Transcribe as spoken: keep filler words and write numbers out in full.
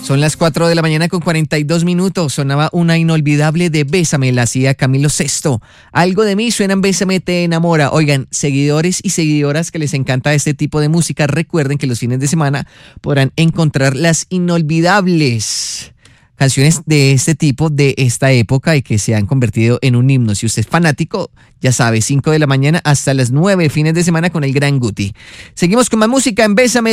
Son las cuatro de la mañana con cuarenta y dos minutos. Sonaba una inolvidable de Bésame, la hacía Camilo Sesto. Algo de mí suena en Bésame te enamora. Oigan, seguidores y seguidoras que les encanta este tipo de música, recuerden que los fines de semana podrán encontrar las inolvidables canciones de este tipo, de esta época y que se han convertido en un himno. Si usted es fanático, ya sabe, cinco de la mañana hasta las nueve, fines de semana con el Gran Guti. Seguimos con más música en Bésame.